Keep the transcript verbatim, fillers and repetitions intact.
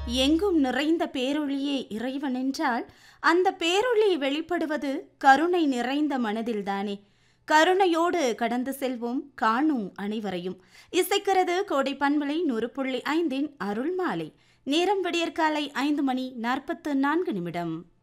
எங்கும் நிறைந்த பேரொளியே இறைவன் என்றால் அந்த பேரொளி வெளிப்படுவது கருணை நிறைந்த மனதில்தானே. கருணையோடு கடந்து செல்வோம் காணும் அனைவரையும். இசைக்கிறது கோடை பண்பலை நூறு புள்ளி ஐந்தின் அருள் மாலை. நேரம் விடியற்காலை ஐந்து மணி நாற்பத்து நான்கு நிமிடம்.